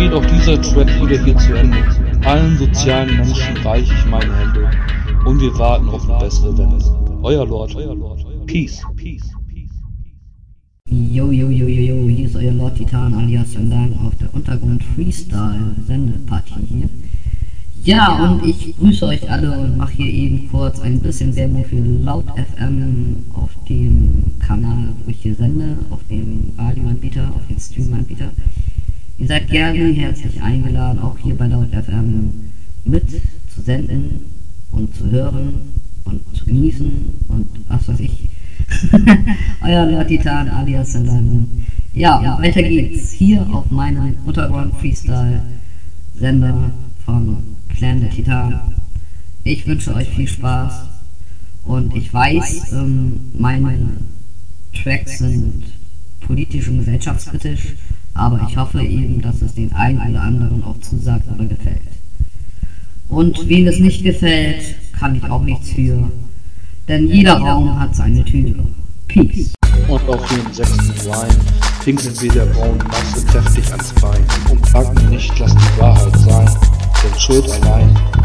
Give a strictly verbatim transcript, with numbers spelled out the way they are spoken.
geht auch dieser Track wieder hier zu Ende. Allen sozialen Menschen reiche ich meine Hände und wir warten auf eine bessere Wende. Euer Lord. Peace. Yo, yo, yo, yo, yo, hier ist euer Lord Titan alias Sandan auf der Untergrund Freestyle Sendepartie hier. Ja, und ich grüße euch alle und mache hier eben kurz ein bisschen Werbung für Laut F M auf dem Kanal, wo ich hier sende, auf dem Radioanbieter, auf dem Streamanbieter. Ihr seid gerne herzlich eingeladen, auch hier bei Laut F M mit zu senden und zu hören und zu genießen und was weiß ich. Euer Lord Titan alias Sandan. Ja, und weiter geht's hier auf meinem Untergrund Freestyle Sender von Clan der Titan. Ich wünsche euch viel Spaß und ich weiß, ähm, meine Tracks sind politisch und gesellschaftskritisch, aber ich hoffe eben, dass es den einen oder anderen auch zusagt oder gefällt. Und wem es nicht gefällt, kann ich auch nichts für, denn jeder Raum hat seine Tür. Peace. Und auf dem sechsten Rhyme pinkeln wir der braunen Masse kräftig ans Bein und packen nicht, lass die Wahrheit sein, denn Schuld allein